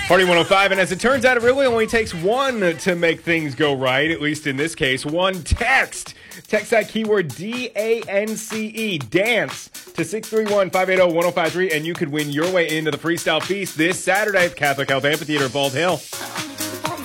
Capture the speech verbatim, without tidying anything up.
Party one oh five, and as it turns out, it really only takes one to make things go right, at least in this case. One text. Text that keyword D A N C E, dance, to six three one, five eight zero, one zero five three, and you could win your way into the Freestyle Feast this Saturday at Catholic Health Amphitheater, Bald Hill.